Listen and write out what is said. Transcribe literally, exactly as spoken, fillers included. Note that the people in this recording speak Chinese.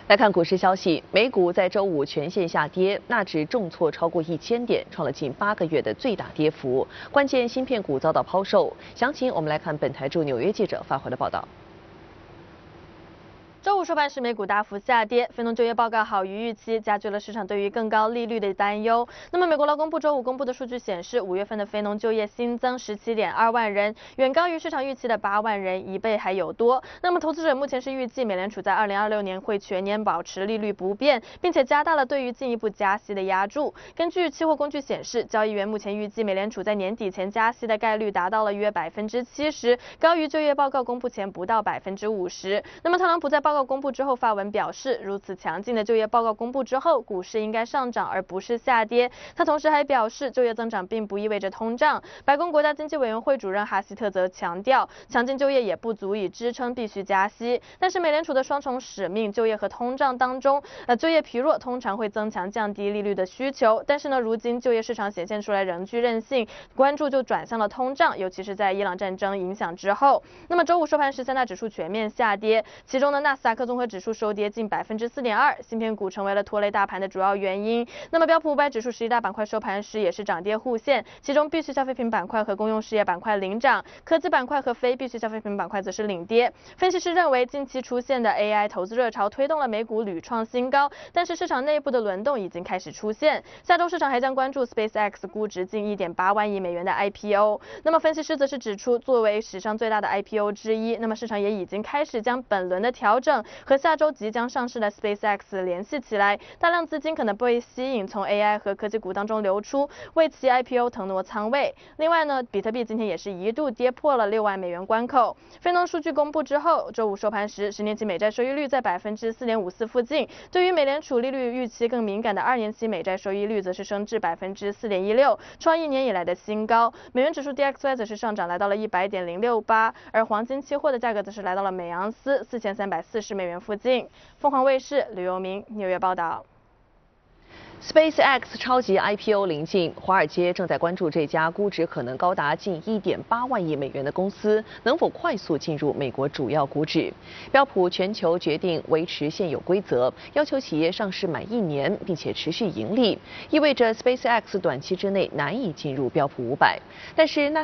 来看股市消息，美股在周五全线下跌，纳指重挫超过一千点，创了近八个月的最大跌幅。关键芯片股遭到抛售。详情我们来看本台驻纽约记者发回的报道。 周五收盘时，美股大幅下跌，非农就业报告好于预期，加剧了市场对于更高利率的担忧。那么，美国劳工部周五公布的数据显示，五月份的非农就业新增十七点二万人，远高于市场预期的八万人，一倍还有多。那么，投资者目前是预计美联储在二零二六年会全年保持利率不变，并且加大了对于进一步加息的压注。根据期货工具显示，交易员目前预计美联储在年底前加息的概率达到了约百分之七十，高于就业报告公布前不到百分之五十。那么，特朗普在报告公布之后发文表示，如此强劲的就业报告公布之后，股市应该上涨而不是下跌。他同时还表示，就业增长并不意味着通胀。白宫国家经济委员会主任哈希特则强调，强劲就业也不足以支撑必须加息。但是美联储的双重使命，就业和通胀当中，呃，就业疲弱通常会增强降低利率的需求。但是呢，如今就业市场显现出来仍具韧性，关注就转向了通胀，尤其是在伊朗战争影响之后。那么周五收盘时，三大指数全面下跌，其中呢，纳斯达克综合指数收跌近百分之四点二，芯片股成为了拖累大盘的主要原因。那么标普五百指数十一大板块收盘时也是涨跌互现，其中必需消费品板块和公用事业板块领涨，科技板块和非必需消费品板块则是领跌。分析师认为，近期出现的 A I 投资热潮推动了美股屡创新高，但是市场内部的轮动已经开始出现。下周市场还将关注 SpaceX 估值近一点八万亿美元的 I P O。那么分析师则是指出，作为史上最大的 I P O 之一，那么市场也已经开始将本轮的调整和下周即将上市的 SpaceX 联系起来，大量资金可能被吸引从 A I 和科技股当中流出，为其 I P O 腾挪仓位。另外呢，比特币今天也是一度跌破了六万美元关口。非农数据公布之后，周五收盘时，十年期美债收益率在百分之四点五四附近。对于美联储利率预期更敏感的二年期美债收益率则是升至百分之四点一六，创一年以来的新高。美元指数 D X Y 则是上涨来到了一百点零六八，而黄金期货的价格则是来到了每盎司四千三百四十美元附近。凤凰卫视吕游明纽约报道。 SpaceX 超级 I P O 临近，华尔街正在关注这家估值可能高达近一点八万亿美元的公司能否快速进入美国主要股指。标普全球决定维持现有规则，要求企业上市满一年，并且持续盈利，意味着 SpaceX 短期之内难以进入标普五百。但是纳